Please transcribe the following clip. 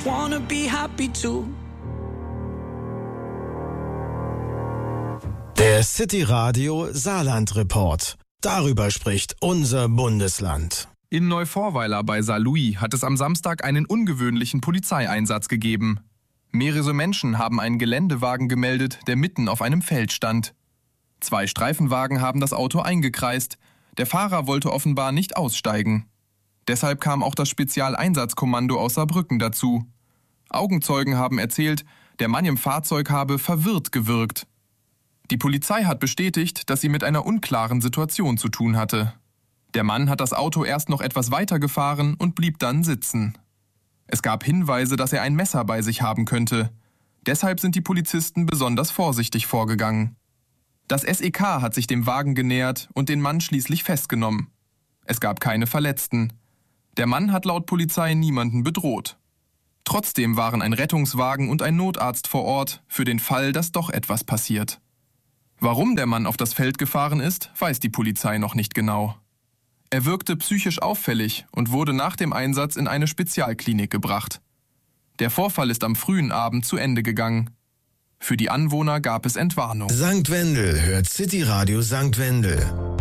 Wanna be happy too. Der City Radio Saarland Report. Darüber spricht unser Bundesland. In Neuvorweiler bei Saarlouis hat es am Samstag einen ungewöhnlichen Polizeieinsatz gegeben. Mehrere Menschen haben einen Geländewagen gemeldet, der mitten auf einem Feld stand. 2 Streifenwagen haben das Auto eingekreist. Der Fahrer wollte offenbar nicht aussteigen. Deshalb kam auch das Spezialeinsatzkommando aus Saarbrücken dazu. Augenzeugen haben erzählt, der Mann im Fahrzeug habe verwirrt gewirkt. Die Polizei hat bestätigt, dass sie mit einer unklaren Situation zu tun hatte. Der Mann hat das Auto erst noch etwas weiter gefahren und blieb dann sitzen. Es gab Hinweise, dass er ein Messer bei sich haben könnte. Deshalb sind die Polizisten besonders vorsichtig vorgegangen. Das SEK hat sich dem Wagen genähert und den Mann schließlich festgenommen. Es gab keine Verletzten. Der Mann hat laut Polizei niemanden bedroht. Trotzdem waren ein Rettungswagen und ein Notarzt vor Ort für den Fall, dass doch etwas passiert. Warum der Mann auf das Feld gefahren ist, weiß die Polizei noch nicht genau. Er wirkte psychisch auffällig und wurde nach dem Einsatz in eine Spezialklinik gebracht. Der Vorfall ist am frühen Abend zu Ende gegangen. Für die Anwohner gab es Entwarnung. St. Wendel hört City Radio St. Wendel.